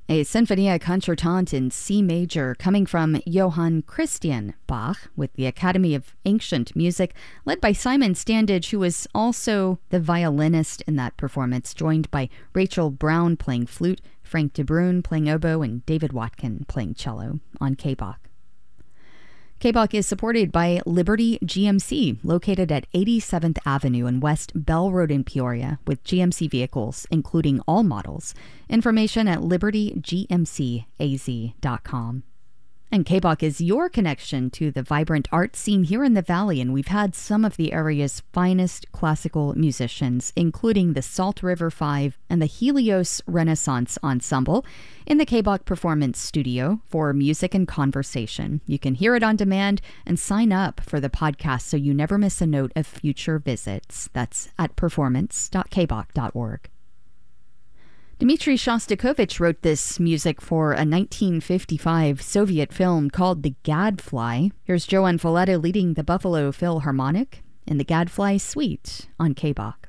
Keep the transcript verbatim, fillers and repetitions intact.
a Sinfonia Concertante in C major coming from Johann Christian Bach with the Academy of Ancient Music, led by Simon Standage, who was also the violinist in that performance, joined by Rachel Brown playing flute, Frank de Bruyn playing oboe, and David Watkin playing cello on K B O C. K B O C is supported by Liberty G M C, located at eighty-seventh Avenue and West Bell Road in Peoria, with G M C vehicles, including all models. Information at liberty g m c a z dot com. And K B O C is your connection to the vibrant art scene here in the Valley, and we've had some of the area's finest classical musicians, including the Salt River Five and the Helios Renaissance Ensemble, in the K B O C Performance Studio for music and conversation. You can hear it on demand and sign up for the podcast so you never miss a note of future visits. That's at performance dot k b o c dot org. Dmitri Shostakovich wrote this music for a nineteen fifty-five Soviet film called The Gadfly. Here's Joan Falletta leading the Buffalo Philharmonic in the Gadfly Suite on K B O C.